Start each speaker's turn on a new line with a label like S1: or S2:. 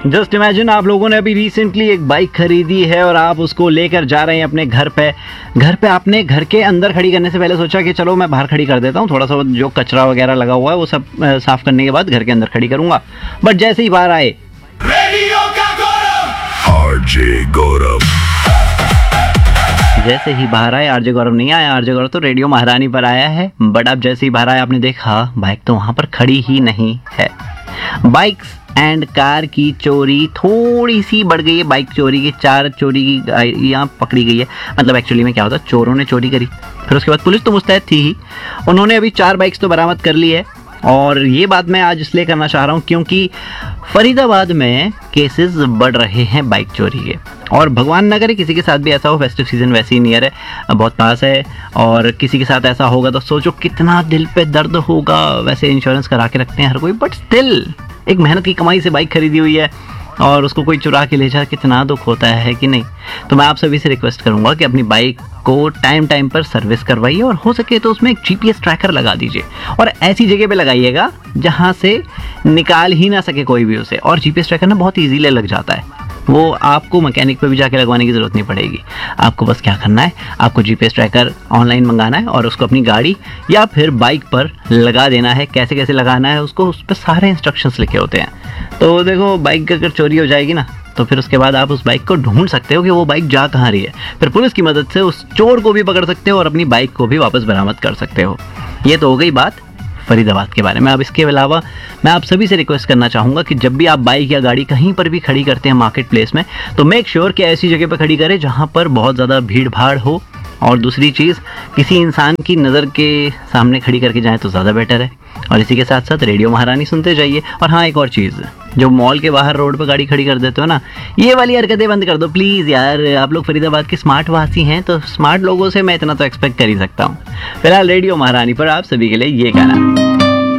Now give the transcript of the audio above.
S1: Just imagine आप लोगों ने अभी रिसेंटली एक बाइक खरीदी है और आप उसको लेकर जा रहे हैं अपने घर पे आपने घर के अंदर खड़ी करने से पहले सोचा कि चलो मैं बाहर खड़ी कर देता हूँ, थोड़ा सा जो कचरा वगैरह लगा हुआ है वो सब साफ करने के बाद घर के अंदर खड़ी करूंगा। बट जैसे ही बाहर आए जैसे ही बाहर आए आरजे गौरव नहीं आया, आरजे गौरव तो रेडियो महारानी पर आया है। बट अब जैसे ही बाहर आए आपने देखा बाइक तो वहां पर खड़ी ही नहीं है। बाइक्स एंड कार की चोरी थोड़ी सी बढ़ गई है। बाइक चोरी की 4 चोरी की गाड़ियाँ पकड़ी गई है। मतलब एक्चुअली में क्या होता है, चोरों ने चोरी करी, फिर उसके बाद पुलिस तो मुस्तैद थी ही, उन्होंने अभी 4 बाइक्स तो बरामद कर ली है। और ये बात मैं आज इसलिए करना चाह रहा हूँ क्योंकि फरीदाबाद में केसेस बढ़ रहे हैं बाइक चोरी के। और भगवान ना करे किसी के साथ भी ऐसा हो, फेस्टिव सीजन वैसे ही नियर है, बहुत पास है, और किसी के साथ ऐसा होगा तो सोचो कितना दिल पे दर्द होगा। वैसे इंश्योरेंस करा के रखते हैं हर कोई, बट स्टिल एक मेहनत की कमाई से बाइक खरीदी हुई है और उसको कोई चुरा के ले जाए, कितना दुख होता है कि नहीं। तो मैं आप सभी से रिक्वेस्ट करूंगा कि अपनी बाइक को टाइम पर सर्विस करवाइए और हो सके तो उसमें एक जीपीएस ट्रैकर लगा दीजिए और ऐसी जगह पे लगाइएगा जहां से निकाल ही ना सके कोई भी उसे। और जीपीएस ट्रैकर ना बहुत इजीली लग जाता है, वो आपको मैकेनिक पे भी जाके लगवाने की ज़रूरत नहीं पड़ेगी। आपको बस क्या करना है, आपको जीपीएस ट्रैकर ऑनलाइन मंगाना है और उसको अपनी गाड़ी या फिर बाइक पर लगा देना है। कैसे कैसे लगाना है उसको, उस पर सारे इंस्ट्रक्शंस लिखे होते हैं। तो देखो बाइक अगर चोरी हो जाएगी ना तो फिर उसके बाद आप उस बाइक को ढूंढ सकते हो कि वो बाइक जा कहाँ रही है। फिर पुलिस की मदद से उस चोर को भी पकड़ सकते हो और अपनी बाइक को भी वापस बरामद कर सकते हो। ये तो हो गई बात फरीदाबाद के बारे में। अब इसके अलावा मैं आप सभी से रिक्वेस्ट करना चाहूँगा कि जब भी आप बाइक या गाड़ी कहीं पर भी खड़ी करते हैं मार्केट प्लेस में, तो मेक श्योर कि ऐसी जगह पर खड़ी करें जहाँ पर बहुत ज़्यादा भीड़ भाड़ हो। और दूसरी चीज़, किसी इंसान की नज़र के सामने खड़ी करके जाएं तो ज़्यादा बेटर है। और इसी के साथ साथ रेडियो महारानी सुनते जाइए। और हाँ, एक और चीज़, जो मॉल के बाहर रोड पर गाड़ी खड़ी कर देते हो ना, ये वाली हरकतें बंद कर दो प्लीज़ यार। आप लोग फरीदाबाद के स्मार्ट वासी हैं तो स्मार्ट लोगों से मैं इतना तो एक्सपेक्ट कर ही सकता हूँ। फिलहाल रेडियो महारानी पर आप सभी के लिए ये गाना।